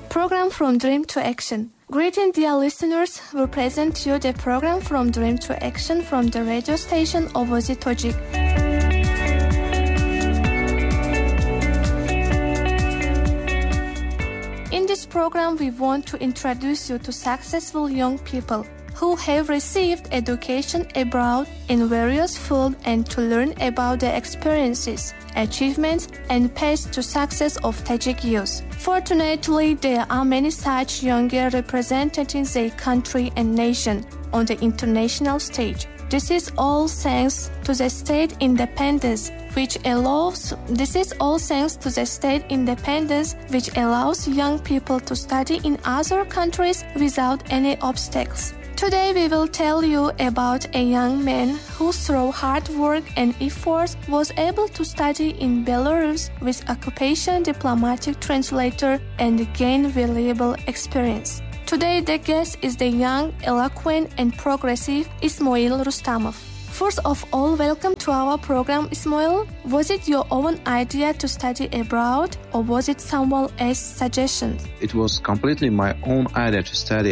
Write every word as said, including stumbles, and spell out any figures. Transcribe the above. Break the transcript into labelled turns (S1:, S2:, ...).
S1: program From Dream to Action. Greeting dear listeners, we present to you the program From Dream to Action from the radio station Ovozi Tojik. In this program, we want to introduce you to successful young people who have received education abroad in various fields and to learn about the experiences, achievements, and paths to success of Tajik youth. Fortunately, there are many such young girls representing their country and nation on the international stage. This is all thanks to the state independence, which allows this is all thanks to the state independence, which allows young people to study in other countries without any obstacles. Today we will tell you about a young man who through hard work and efforts was able to study in Belarus with occupation diplomatic translator and gain valuable experience. Today the guest is the young, eloquent and progressive Ismoil Rustamov. First of all, welcome to our program, Ismoil. Was it your own idea to study abroad or was it someone else's suggestion?
S2: It was completely my own idea to study